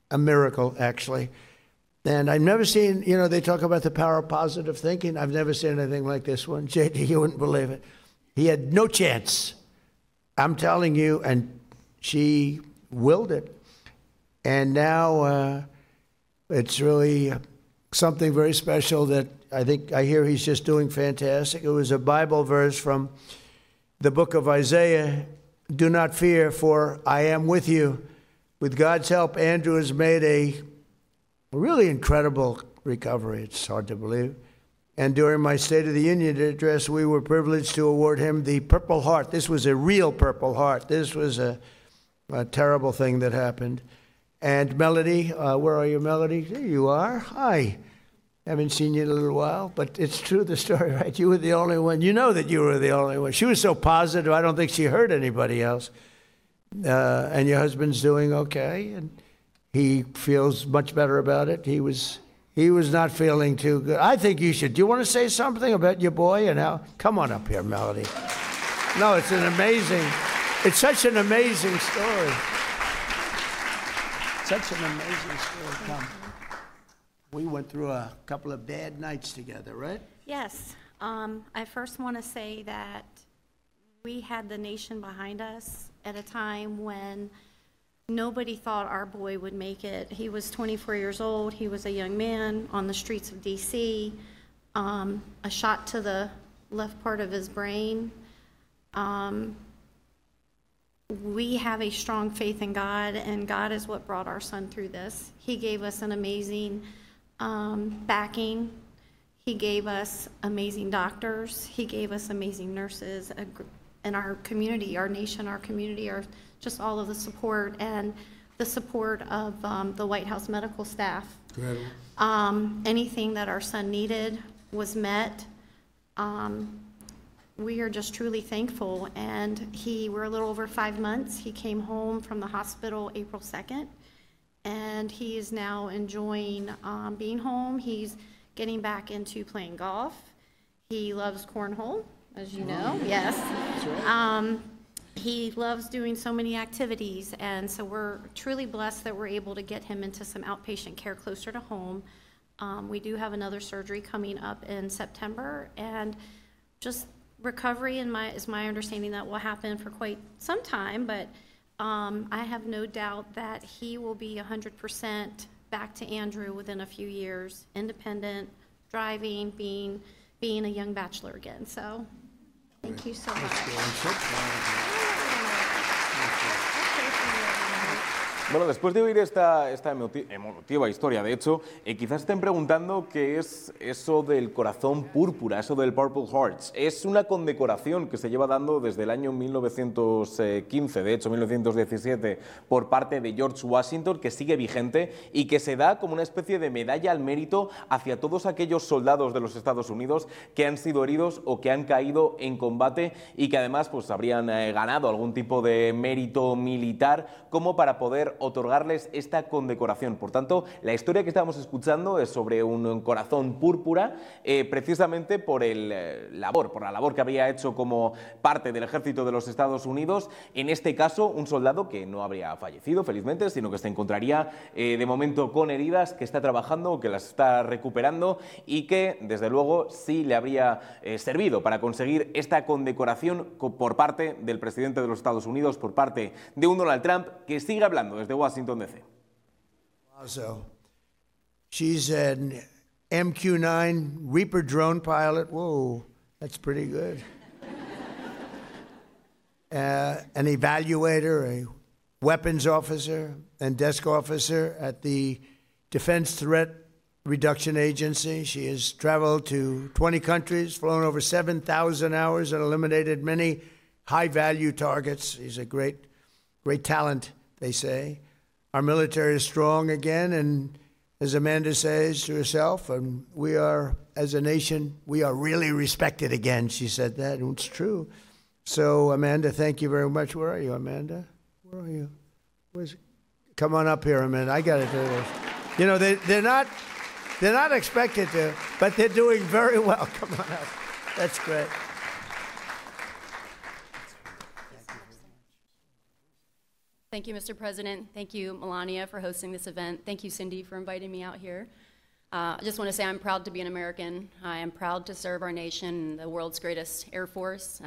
a miracle, actually. And I've never seen, they talk about the power of positive thinking. I've never seen anything like this one. JD, you wouldn't believe it. He had no chance. I'm telling you, and she willed it. And now it's really something very special that I hear he's just doing fantastic. It was a Bible verse from the book of Isaiah. Do not fear, for I am with you. With God's help, Andrew has made a really incredible recovery. It's hard to believe. And during my State of the Union address, we were privileged to award him the Purple Heart. This was a real Purple Heart. This was a terrible thing that happened. And Melody, where are you, Melody? There you are. Hi. Haven't seen you in a little while, but it's true, the story, right? You were the only one. You know that you were the only one. She was so positive, I don't think she hurt anybody else. And your husband's doing okay, and he feels much better about it. He was not feeling too good. I think you should. Do you want to say something about your boy and how? Come on up here, Melody. No, it's such an amazing story. Such an amazing story. Come. We went through a couple of bad nights together, right? Yes. I first want to say that we had the nation behind us at a time when nobody thought our boy would make it. He was 24 years old. He was a young man on the streets of D.C., a shot to the left part of his brain. We have a strong faith in God, and God is what brought our son through this. He gave us an amazing backing. He gave us amazing doctors. He gave us amazing nurses. And our community, our nation, our community, are just all of the support and the support of the White House medical staff. Anything that our son needed was met. We are just truly thankful. And we're a little over 5 months. He came home from the hospital April 2nd, and he is now enjoying being home. He's getting back into playing golf. He loves cornhole, as you know. Yes. That's right. He loves doing so many activities, and so we're truly blessed that we're able to get him into some outpatient care closer to home. We do have another surgery coming up in September, and just recovery is my understanding that will happen for quite some time, but I have no doubt that he will be 100% back to Andrew within a few years, independent, driving, being a young bachelor again. So thank you so much. Bueno, después de oír esta emotiva historia, de hecho, quizás estén preguntando qué es eso del corazón púrpura, eso del Purple Hearts. Es una condecoración que se lleva dando desde el año 1915, de hecho 1917, por parte de George Washington, que sigue vigente y que se da como una especie de medalla al mérito hacia todos aquellos soldados de los Estados Unidos que han sido heridos o que han caído en combate y que además pues habrían ganado algún tipo de mérito militar como para poder otorgarles esta condecoración. Por tanto, la historia que estamos escuchando es sobre un corazón púrpura, precisamente por la labor que había hecho como parte del ejército de los Estados Unidos. En este caso, un soldado que no habría fallecido, felizmente, sino que se encontraría de momento con heridas, que está trabajando, que las está recuperando y que, desde luego, sí le habría servido para conseguir esta condecoración por parte del presidente de los Estados Unidos, por parte de un Donald Trump que sigue hablando desde Washington, D.C. So, she's an MQ-9 Reaper drone pilot. Whoa, that's pretty good. An evaluator, a weapons officer, and desk officer at the Defense Threat Reduction Agency. She has traveled to 20 countries, flown over 7,000 hours, and eliminated many high-value targets. She's a great talent, they say. Our military is strong again, and as Amanda says to herself, and we are, as a nation, we are really respected again. She said that, and it's true. So, Amanda, thank you very much. Where are you, Amanda? Where are you? Come on up here, Amanda. I got to do this. You know, they're not expected to, but they're doing very well. Come on up. That's great. Thank you, Mr. President. Thank you, Melania, for hosting this event. Thank you, Cindy, for inviting me out here. I just want to say I'm proud to be an American. I am proud to serve our nation, the world's greatest Air Force.